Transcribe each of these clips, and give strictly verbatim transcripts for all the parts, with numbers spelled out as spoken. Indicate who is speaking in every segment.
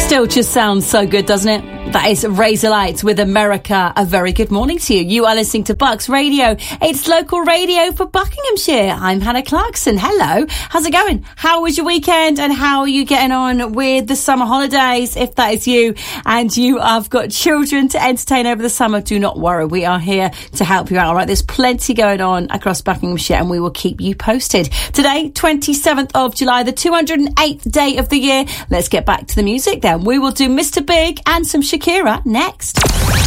Speaker 1: Still just sounds so good, doesn't it? That is Razor Lights with America. A very good morning to you. You are listening to Bucks Radio. It's local radio for Buckinghamshire. I'm Hannah Clarkson. Hello. How's it going? How was your weekend and how are you getting on with the summer holidays? If that is you and you have got children to entertain over the summer, do not worry. We are here to help you out. All right. There's plenty going on across Buckinghamshire and we will keep you posted. Today, twenty-seventh of July, the two hundred eighth day of the year. Let's get back to the music then. We will do Mister Big and some Shakira next.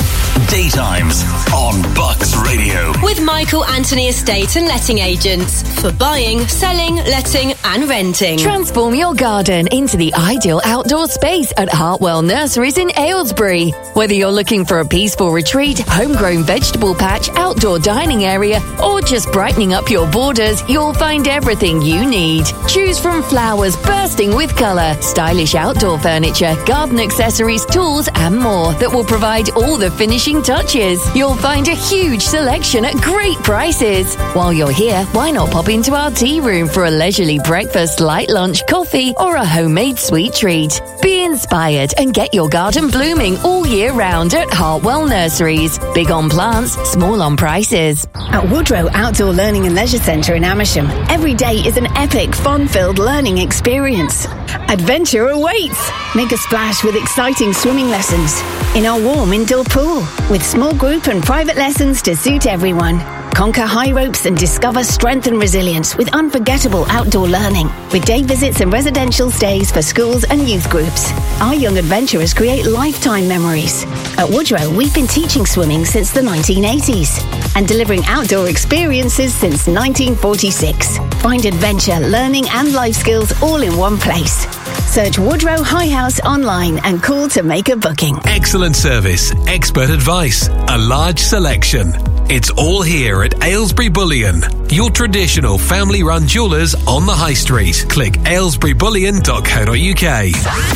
Speaker 2: Daytimes on Bucks Radio.
Speaker 3: With Michael Anthony Estate and Letting Agents for buying, selling, letting and renting.
Speaker 4: Transform your garden into the ideal outdoor space at Hartwell Nurseries in Aylesbury. Whether you're looking for a peaceful retreat, homegrown vegetable patch, outdoor dining area or just brightening up your borders, you'll find everything you need. Choose from flowers bursting with colour, stylish outdoor furniture, garden accessories, tools and more that will provide all the finishing touches. You'll find a huge selection at great prices. While you're here, why not pop into our tea room for a leisurely breakfast, light lunch, coffee or a homemade sweet treat. Be inspired and get your garden blooming all year round at Hartwell Nurseries. Big on plants, small on prices.
Speaker 5: At Woodrow Outdoor Learning and Leisure Centre in Amersham, every day is an epic, fun-filled learning experience. Adventure awaits. Make a splash with exciting swimming lessons in our warm indoor pool with small group and private lessons to suit everyone. Conquer high ropes and discover strength and resilience with unforgettable outdoor learning. With day visits and residential stays for schools and youth groups. Our young adventurers create lifetime memories. At Woodrow, we've been teaching swimming since the nineteen eighties and delivering outdoor experiences since nineteen forty-six. Find adventure, learning and life skills all in one place. Search Woodrow High House online and call to make a booking.
Speaker 6: Excellent service, expert advice, a large selection. It's all here at Aylesbury Bullion, your traditional family-run jewellers on the high street. Click aylesbury bullion dot co dot uk.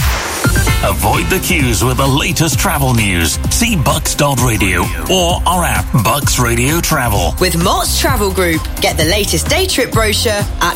Speaker 2: Avoid the queues with the latest travel news. See bucks dot radio or our app, Bucks Radio Travel.
Speaker 3: With Mott's Travel Group, get the latest day trip brochure at